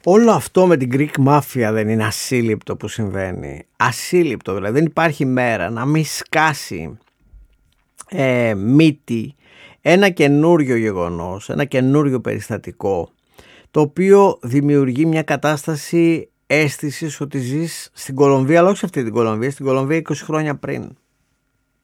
Όλο αυτό με την Greek Mafia δεν είναι ασύλληπτο που συμβαίνει? Ασύλληπτο, δηλαδή δεν υπάρχει μέρα να μην σκάσει μύτη ένα καινούριο γεγονός, ένα καινούριο περιστατικό, το οποίο δημιουργεί μια κατάσταση αίσθησης ότι ζεις στην Κολομβία, αλλά όχι σε αυτή την Κολομβία, στην Κολομβία 20 χρόνια πριν.